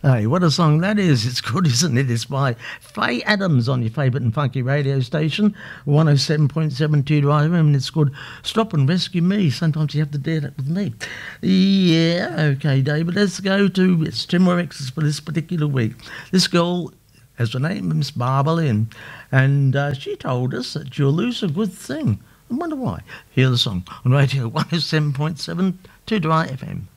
Hey, what a song that is. It's good, isn't it? It's by Faye Adams on your favourite and funky radio station, 107.72 Drive, and it's called Stop and Rescue Me. Sometimes you have to do that with me. Yeah, okay, David, let's go to it's Timor-X for this particular week. This girl has her name, Miss Barbara Lynn, and she told us that you'll lose a good thing. I wonder why. Hear the song on radio 107.7 to Dry FM.